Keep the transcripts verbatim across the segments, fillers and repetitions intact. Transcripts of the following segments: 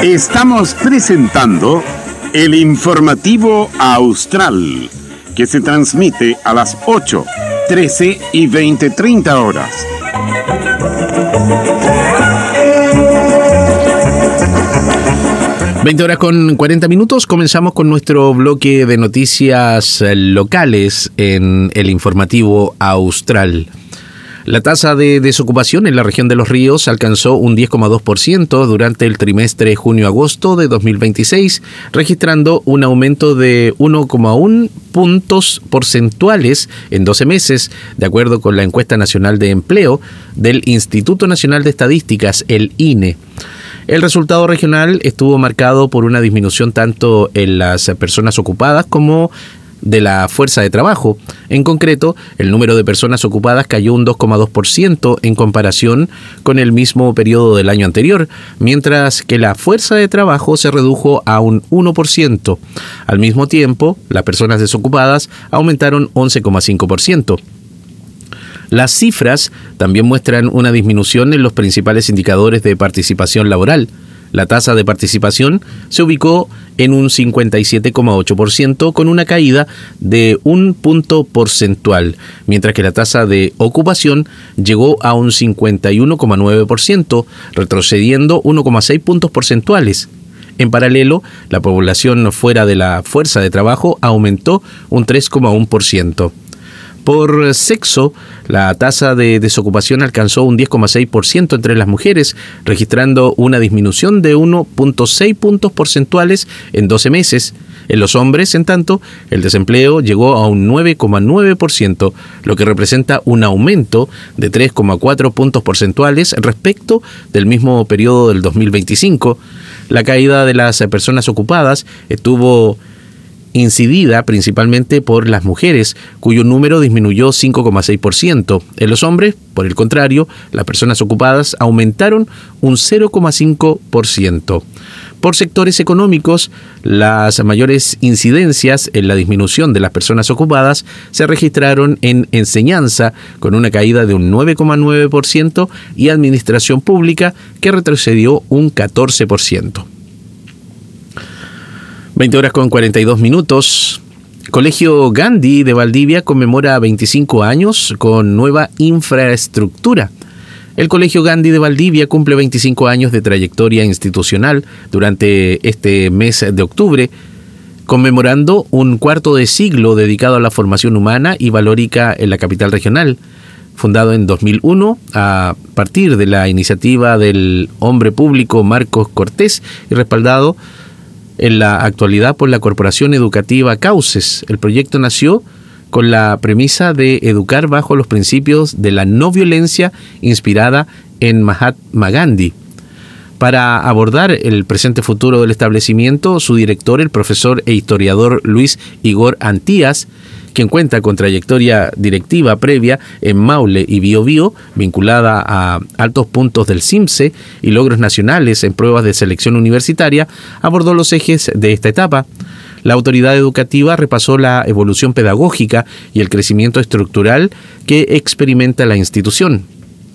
Estamos presentando el informativo Austral, que se transmite a las ocho, trece y veinte treinta horas. veinte horas con cuarenta minutos, comenzamos con nuestro bloque de noticias locales en el informativo Austral. La tasa de desocupación en la región de Los Ríos alcanzó un diez coma dos por ciento durante el trimestre junio-agosto de dos mil veintiséis, registrando un aumento de uno coma uno puntos porcentuales en doce meses, de acuerdo con la encuesta nacional de empleo del Instituto Nacional de Estadísticas, el I N E. El resultado regional estuvo marcado por una disminución tanto en las personas ocupadas como de la fuerza de trabajo. En concreto, el número de personas ocupadas cayó un dos coma dos por ciento en comparación con el mismo periodo del año anterior, mientras que la fuerza de trabajo se redujo a un uno por ciento. Al mismo tiempo, las personas desocupadas aumentaron once coma cinco por ciento. Las cifras también muestran una disminución en los principales indicadores de participación laboral. La tasa de participación se ubicó en un cincuenta y siete coma ocho por ciento con una caída de un punto porcentual, mientras que la tasa de ocupación llegó a un cincuenta y uno coma nueve por ciento, retrocediendo uno coma seis puntos porcentuales. En paralelo, la población fuera de la fuerza de trabajo aumentó un tres coma uno por ciento. Por sexo, la tasa de desocupación alcanzó un diez coma seis por ciento entre las mujeres, registrando una disminución de uno coma seis puntos porcentuales en doce meses. En los hombres, en tanto, el desempleo llegó a un nueve coma nueve por ciento, lo que representa un aumento de tres coma cuatro puntos porcentuales respecto del mismo periodo del dos mil veinticinco. La caída de las personas ocupadas estuvo incidida principalmente por las mujeres, cuyo número disminuyó cinco coma seis por ciento. En los hombres, por el contrario, las personas ocupadas aumentaron un cero coma cinco por ciento. Por sectores económicos, las mayores incidencias en la disminución de las personas ocupadas se registraron en enseñanza, con una caída de un nueve coma nueve por ciento, y administración pública, que retrocedió un catorce por ciento. veinte horas con cuarenta y dos minutos. Colegio Gandhi de Valdivia conmemora veinticinco años con nueva infraestructura. El Colegio Gandhi de Valdivia cumple veinticinco años de trayectoria institucional durante este mes de octubre, conmemorando un cuarto de siglo dedicado a la formación humana y valórica en la capital regional. Fundado en dos mil uno a partir de la iniciativa del hombre público Marcos Cortés y respaldado en la actualidad por la Corporación Educativa Cauces, el proyecto nació con la premisa de educar bajo los principios de la no violencia inspirada en Mahatma Gandhi. Para abordar el presente futuro del establecimiento, su director, el profesor e historiador Luis Igor Antías, quien cuenta con trayectoria directiva previa en Maule y Biobío, vinculada a altos puntos del CIMSE y logros nacionales en pruebas de selección universitaria, abordó los ejes de esta etapa. La autoridad educativa repasó la evolución pedagógica y el crecimiento estructural que experimenta la institución.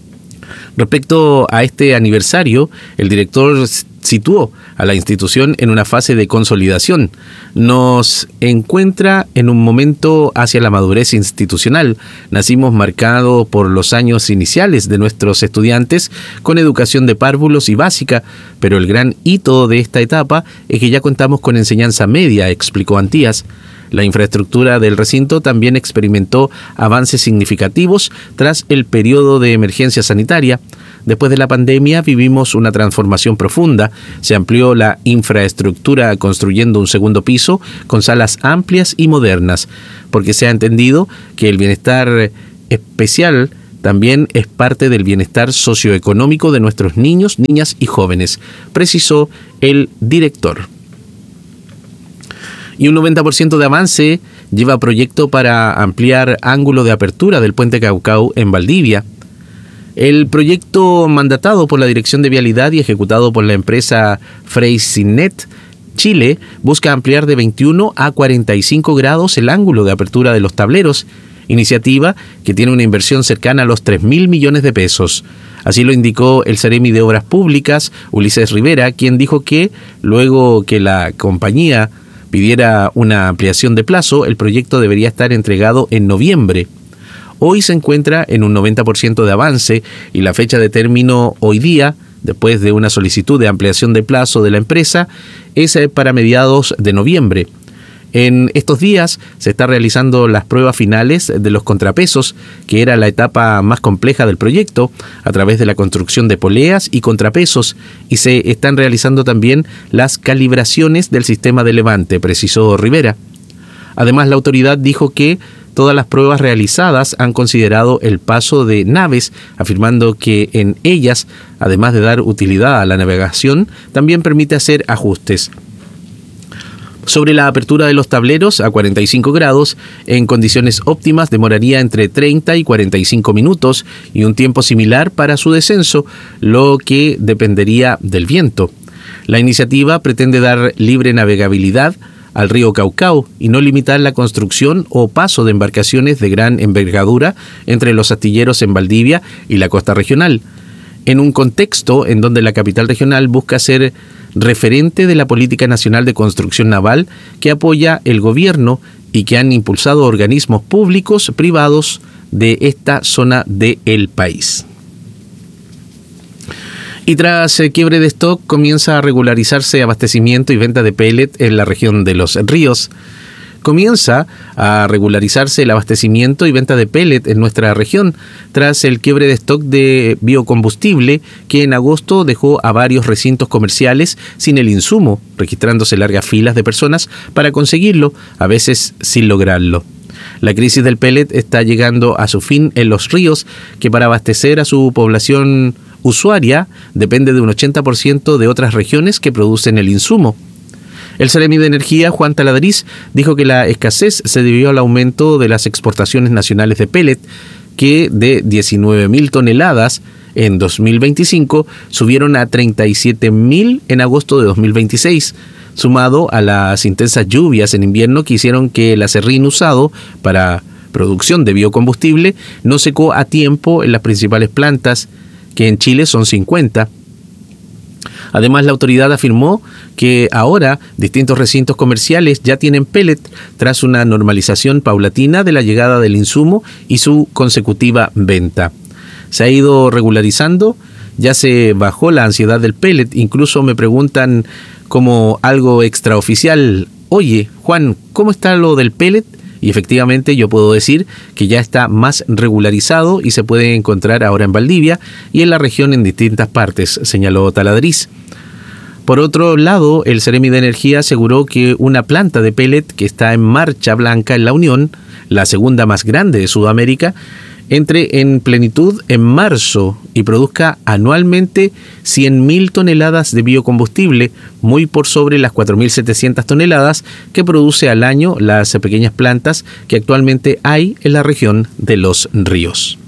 Respecto a este aniversario, el director situó a la institución en una fase de consolidación. Nos encuentra en un momento hacia la madurez institucional. Nacimos marcados por los años iniciales de nuestros estudiantes con educación de párvulos y básica, pero el gran hito de esta etapa es que ya contamos con enseñanza media, explicó Antías. La infraestructura del recinto también experimentó avances significativos tras el periodo de emergencia sanitaria. Después de la pandemia vivimos una transformación profunda. Se amplió la infraestructura construyendo un segundo piso con salas amplias y modernas, porque se ha entendido que el bienestar especial también es parte del bienestar socioeconómico de nuestros niños, niñas y jóvenes, precisó el director. Y un noventa por ciento de avance lleva proyecto para ampliar ángulo de apertura del puente Caucao en Valdivia. El proyecto mandatado por la Dirección de Vialidad y ejecutado por la empresa Freysinet Chile busca ampliar de veintiuno a cuarenta y cinco grados el ángulo de apertura de los tableros, iniciativa que tiene una inversión cercana a los tres mil millones de pesos. Así lo indicó el Seremi de Obras Públicas, Ulises Rivera, quien dijo que luego que la compañía pidiera una ampliación de plazo, el proyecto debería estar entregado en noviembre. Hoy se encuentra en un noventa por ciento de avance y la fecha de término hoy día, después de una solicitud de ampliación de plazo de la empresa, es para mediados de noviembre. En estos días se están realizando las pruebas finales de los contrapesos, que era la etapa más compleja del proyecto, a través de la construcción de poleas y contrapesos, y se están realizando también las calibraciones del sistema de levante, precisó Rivera. Además, la autoridad dijo que todas las pruebas realizadas han considerado el paso de naves, afirmando que en ellas, además de dar utilidad a la navegación, también permite hacer ajustes. Sobre la apertura de los tableros a cuarenta y cinco grados, en condiciones óptimas demoraría entre treinta y cuarenta y cinco minutos y un tiempo similar para su descenso, lo que dependería del viento. La iniciativa pretende dar libre navegabilidad al río Caucao y no limitar la construcción o paso de embarcaciones de gran envergadura entre los astilleros en Valdivia y la costa regional, en un contexto en donde la capital regional busca ser referente de la política nacional de construcción naval que apoya el gobierno y que han impulsado organismos públicos, privados de esta zona del país. Y tras el quiebre de stock, comienza a regularizarse abastecimiento y venta de pellet en la región de Los Ríos. Comienza a regularizarse el abastecimiento y venta de pellet en nuestra región tras el quiebre de stock de biocombustible que en agosto dejó a varios recintos comerciales sin el insumo, registrándose largas filas de personas para conseguirlo, a veces sin lograrlo. La crisis del pellet está llegando a su fin en Los Ríos, que para abastecer a su población usuaria depende de un ochenta por ciento de otras regiones que producen el insumo. El Seremi de Energía, Juan Taladriz, dijo que la escasez se debió al aumento de las exportaciones nacionales de pellet, que de diecinueve mil toneladas en dos mil veinticinco subieron a treinta y siete mil en agosto de dos mil veintiséis, sumado a las intensas lluvias en invierno que hicieron que el acerrín usado para producción de biocombustible no secó a tiempo en las principales plantas, que en Chile son cincuenta. Además, la autoridad afirmó que ahora distintos recintos comerciales ya tienen pellet tras una normalización paulatina de la llegada del insumo y su consecutiva venta. Se ha ido regularizando, ya se bajó la ansiedad del pellet, incluso me preguntan como algo extraoficial, oye, Juan, ¿cómo está lo del pellet? Y efectivamente yo puedo decir que ya está más regularizado y se puede encontrar ahora en Valdivia y en la región en distintas partes, señaló Taladriz. Por otro lado, el Seremi de Energía aseguró que una planta de pellet que está en marcha blanca en La Unión, la segunda más grande de Sudamérica, entre en plenitud en marzo y produzca anualmente cien mil toneladas de biocombustible, muy por sobre las cuatro mil setecientas toneladas que produce al año las pequeñas plantas que actualmente hay en la región de Los Ríos.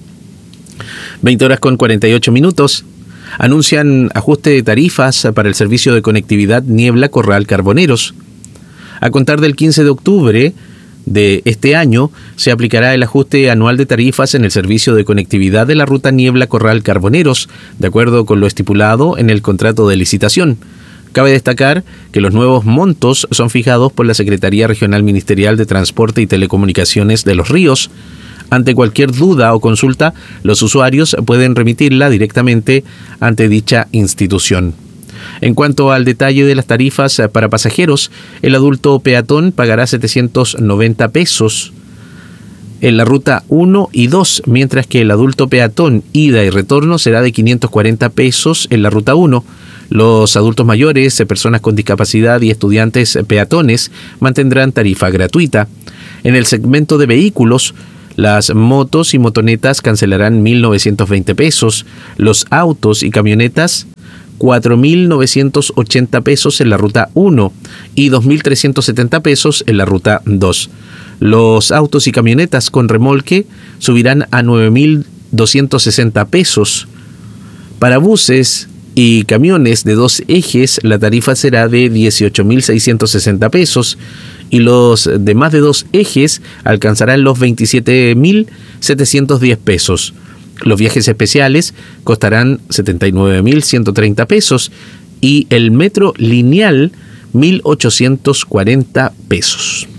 veinte horas con cuarenta y ocho minutos. Anuncian ajuste de tarifas para el servicio de conectividad Niebla Corral Carboneros. A contar del quince de octubre de este año, se aplicará el ajuste anual de tarifas en el servicio de conectividad de la ruta Niebla Corral Carboneros, de acuerdo con lo estipulado en el contrato de licitación. Cabe destacar que los nuevos montos son fijados por la Secretaría Regional Ministerial de Transporte y Telecomunicaciones de Los Ríos. Ante cualquier duda o consulta, los usuarios pueden remitirla directamente ante dicha institución. En cuanto al detalle de las tarifas para pasajeros, el adulto peatón pagará setecientos noventa pesos en la ruta uno y dos, mientras que el adulto peatón ida y retorno será de quinientos cuarenta pesos en la ruta uno. Los adultos mayores, personas con discapacidad y estudiantes peatones mantendrán tarifa gratuita. En el segmento de vehículos, las motos y motonetas cancelarán mil novecientos veinte pesos, los autos y camionetas cuatro mil novecientos ochenta pesos en la ruta uno y dos mil trescientos setenta pesos en la ruta dos. Los autos y camionetas con remolque subirán a nueve mil doscientos sesenta pesos. Para buses y camiones de dos ejes, la tarifa será de dieciocho mil seiscientos sesenta pesos y los de más de dos ejes alcanzarán los veintisiete mil setecientos diez pesos. Los viajes especiales costarán setenta y nueve mil ciento treinta pesos y el metro lineal mil ochocientos cuarenta pesos.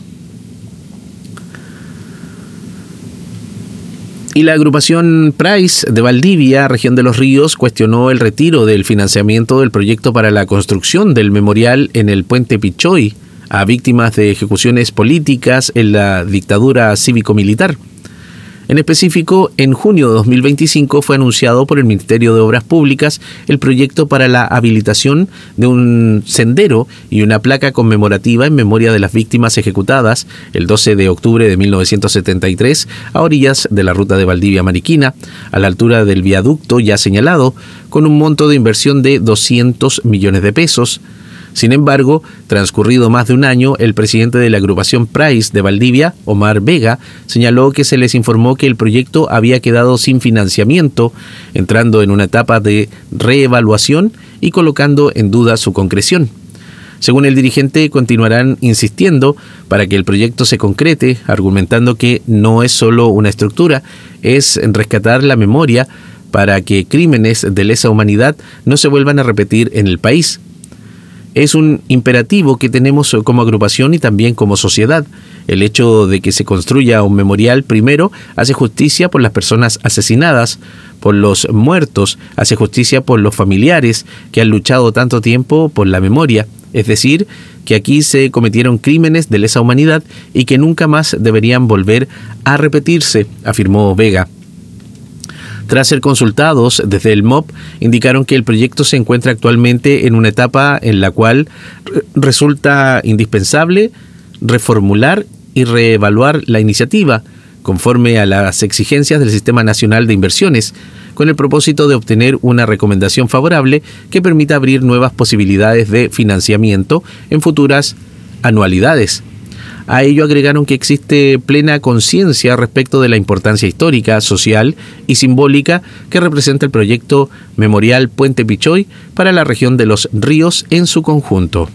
Y la agrupación Price de Valdivia, región de Los Ríos, cuestionó el retiro del financiamiento del proyecto para la construcción del memorial en el puente Pichoy a víctimas de ejecuciones políticas en la dictadura cívico-militar. En específico, en junio de dos mil veinticinco fue anunciado por el Ministerio de Obras Públicas el proyecto para la habilitación de un sendero y una placa conmemorativa en memoria de las víctimas ejecutadas el doce de octubre de mil novecientos setenta y tres a orillas de la ruta de Valdivia-Mariquina, a la altura del viaducto ya señalado, con un monto de inversión de doscientos millones de pesos. Sin embargo, transcurrido más de un año, el presidente de la agrupación Price de Valdivia, Omar Vega, señaló que se les informó que el proyecto había quedado sin financiamiento, entrando en una etapa de reevaluación y colocando en duda su concreción. Según el dirigente, continuarán insistiendo para que el proyecto se concrete, argumentando que no es solo una estructura, es rescatar la memoria para que crímenes de lesa humanidad no se vuelvan a repetir en el país. Es un imperativo que tenemos como agrupación y también como sociedad. El hecho de que se construya un memorial primero hace justicia por las personas asesinadas, por los muertos, hace justicia por los familiares que han luchado tanto tiempo por la memoria. Es decir, que aquí se cometieron crímenes de lesa humanidad y que nunca más deberían volver a repetirse, afirmó Vega. Tras ser consultados desde el M O P, indicaron que el proyecto se encuentra actualmente en una etapa en la cual resulta indispensable reformular y reevaluar la iniciativa conforme a las exigencias del Sistema Nacional de Inversiones, con el propósito de obtener una recomendación favorable que permita abrir nuevas posibilidades de financiamiento en futuras anualidades. A ello agregaron que existe plena conciencia respecto de la importancia histórica, social y simbólica que representa el proyecto Memorial Puente Pichoy para la región de Los Ríos en su conjunto.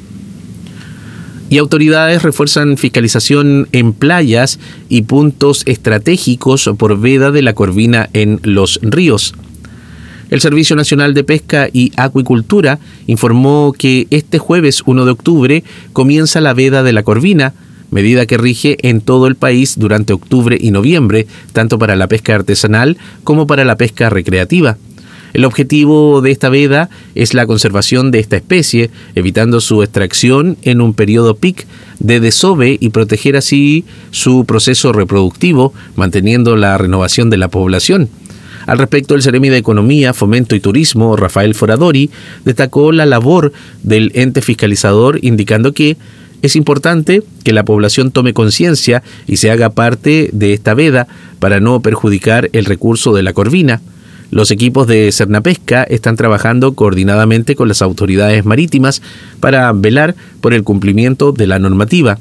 Y autoridades refuerzan fiscalización en playas y puntos estratégicos por veda de la corvina en Los Ríos. El Servicio Nacional de Pesca y Acuicultura informó que este jueves uno de octubre comienza la veda de la corvina, medida que rige en todo el país durante octubre y noviembre, tanto para la pesca artesanal como para la pesca recreativa. El objetivo de esta veda es la conservación de esta especie, evitando su extracción en un periodo pic de desove y proteger así su proceso reproductivo, manteniendo la renovación de la población. Al respecto, el Seremi de Economía, Fomento y Turismo, Rafael Foradori, destacó la labor del ente fiscalizador, indicando que es importante que la población tome conciencia y se haga parte de esta veda para no perjudicar el recurso de la corvina. Los equipos de Cernapesca están trabajando coordinadamente con las autoridades marítimas para velar por el cumplimiento de la normativa.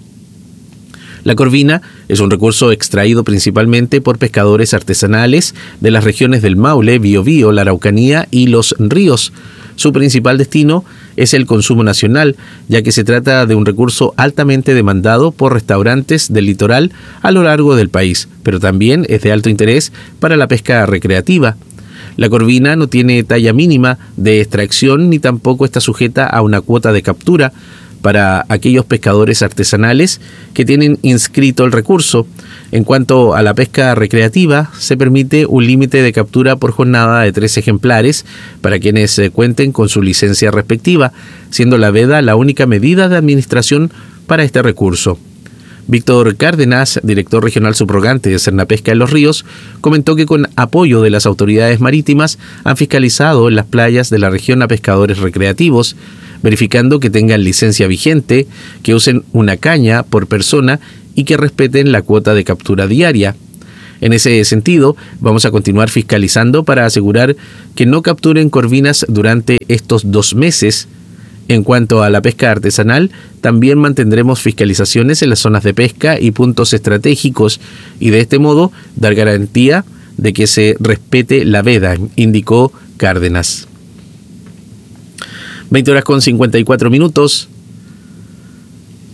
La corvina es un recurso extraído principalmente por pescadores artesanales de las regiones del Maule, Biobío, la Araucanía y Los Ríos. Su principal destino es el consumo nacional, ya que se trata de un recurso altamente demandado por restaurantes del litoral a lo largo del país, pero también es de alto interés para la pesca recreativa. La corvina no tiene talla mínima de extracción ni tampoco está sujeta a una cuota de captura para aquellos pescadores artesanales que tienen inscrito el recurso. En cuanto a la pesca recreativa, se permite un límite de captura por jornada de tres ejemplares para quienes cuenten con su licencia respectiva, siendo la veda la única medida de administración para este recurso. Víctor Cárdenas, director regional subrogante de Cernapesca en Los Ríos, comentó que con apoyo de las autoridades marítimas han fiscalizado en las playas de la región a pescadores recreativos, verificando que tengan licencia vigente, que usen una caña por persona y que respeten la cuota de captura diaria. En ese sentido, vamos a continuar fiscalizando para asegurar que no capturen corvinas durante estos dos meses. En cuanto a la pesca artesanal, también mantendremos fiscalizaciones en las zonas de pesca y puntos estratégicos y de este modo dar garantía de que se respete la veda, indicó Cárdenas. veinte horas con cincuenta y cuatro minutos.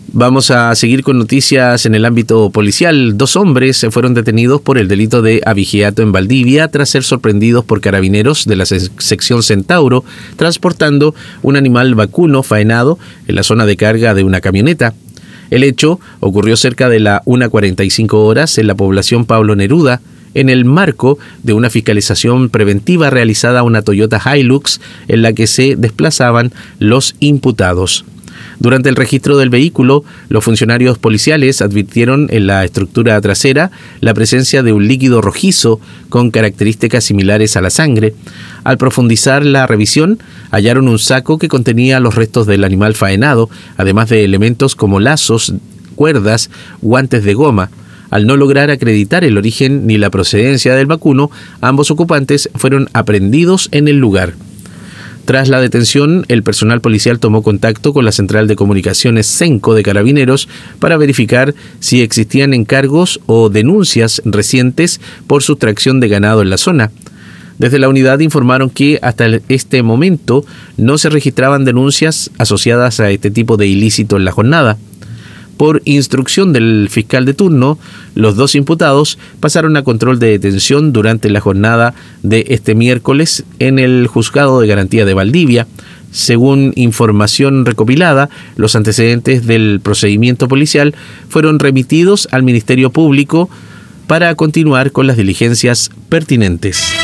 Vamos a seguir con noticias en el ámbito policial. Dos hombres fueron detenidos por el delito de abigeato en Valdivia tras ser sorprendidos por carabineros de la sección Centauro transportando un animal vacuno faenado en la zona de carga de una camioneta. El hecho ocurrió cerca de la una cuarenta y cinco horas en la población Pablo Neruda, en el marco de una fiscalización preventiva realizada a una Toyota Hilux en la que se desplazaban los imputados. Durante el registro del vehículo, los funcionarios policiales advirtieron en la estructura trasera la presencia de un líquido rojizo con características similares a la sangre. Al profundizar la revisión, hallaron un saco que contenía los restos del animal faenado, además de elementos como lazos, cuerdas, guantes de goma. Al no lograr acreditar el origen ni la procedencia del vacuno, ambos ocupantes fueron aprehendidos en el lugar. Tras la detención, el personal policial tomó contacto con la Central de Comunicaciones Cenco de Carabineros para verificar si existían encargos o denuncias recientes por sustracción de ganado en la zona. Desde la unidad informaron que hasta este momento no se registraban denuncias asociadas a este tipo de ilícito en la jornada. Por instrucción del fiscal de turno, los dos imputados pasaron a control de detención durante la jornada de este miércoles en el Juzgado de Garantía de Valdivia. Según información recopilada, los antecedentes del procedimiento policial fueron remitidos al Ministerio Público para continuar con las diligencias pertinentes.